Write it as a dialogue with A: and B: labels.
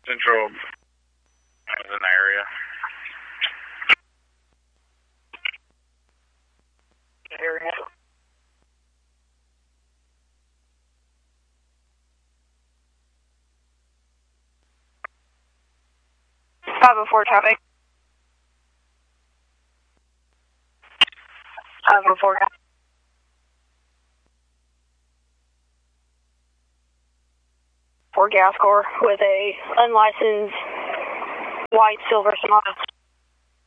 A: Central is an area.
B: Area. Five oh four traffic. 504. For gas core with a unlicensed white silver Sonata.